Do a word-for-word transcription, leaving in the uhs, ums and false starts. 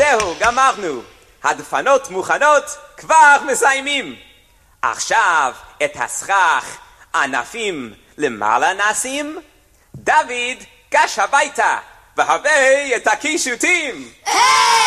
זהו, גמרנו. הדפנות מוכנות, כבר מסיימים. עכשיו את הסכך ענפים למעלה נשים. דוד, גש הביתה, והבא את הקישוטים.